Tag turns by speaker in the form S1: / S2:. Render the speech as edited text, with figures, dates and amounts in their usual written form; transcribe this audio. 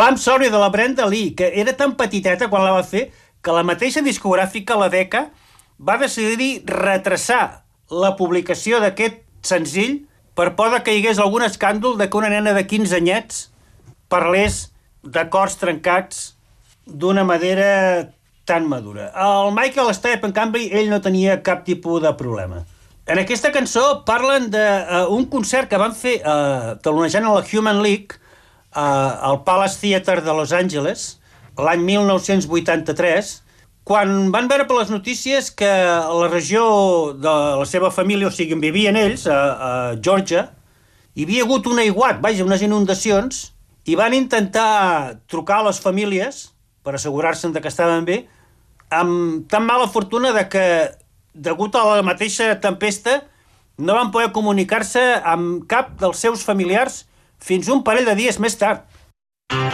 S1: I'm Sorry de la Brenda Lee, que era tan petiteta quan la va fer que la mateixa discogràfica, la Decca, va decidir retrasar la publicació d'aquest senzill per por que hi hagués algun escàndol de que una nena de 15 anyets parlés d'acords trencats d'una manera tan madura. El Michael Stipe, en canvi, ell no tenia cap tipus de problema. En aquesta cançó parlen d'un concert que van fer talonejant a la Human League al Palace Theatre de Los Angeles l'any 1983, quan van veure per les notícies que a la regió de la seva família, o sigui, on vivien ells, a Georgia, hi havia hagut un aiguat, unes inundacions, i van intentar trucar a les famílies per assegurar-se'n que estaven bé, amb tan mala fortuna que, degut a la mateixa tempesta, no van poder comunicar-se amb cap dels seus familiars fins un parell de dies més tard.